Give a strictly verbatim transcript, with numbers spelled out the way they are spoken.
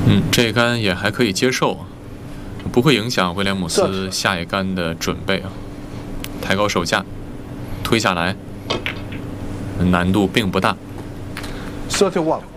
嗯，这一杆也还可以接受，不会影响威廉姆斯下一杆的准备啊。抬高手架，推下来，难度并不大。 thirty-one。